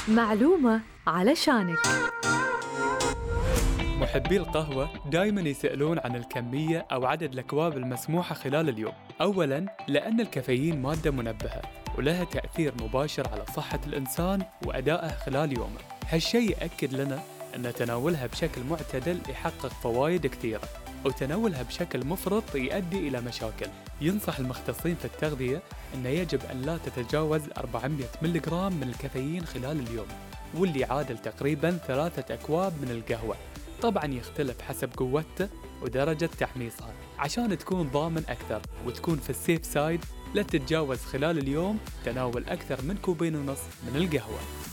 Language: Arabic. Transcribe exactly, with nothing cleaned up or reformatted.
معلومة علشانك. محبي القهوة دايماً يسألون عن الكمية أو عدد الأكواب المسموحة خلال اليوم. أولاً، لأن الكافيين مادة منبهة ولها تأثير مباشر على صحة الإنسان وأدائه خلال يومه. هالشي يأكد لنا أن تناولها بشكل معتدل يحقق فوائد كثيرة، وتناولها بشكل مفرط يؤدي إلى مشاكل. ينصح المختصين في التغذية أن يجب أن لا تتجاوز أربعمئة ملغرام من الكافيين خلال اليوم، واللي يعادل تقريباً ثلاثة أكواب من القهوة. طبعاً يختلف حسب قوته ودرجة تحميصها. عشان تكون ضامن أكثر وتكون في السيف سايد، لا تتجاوز خلال اليوم تناول أكثر من كوبين ونص من القهوة.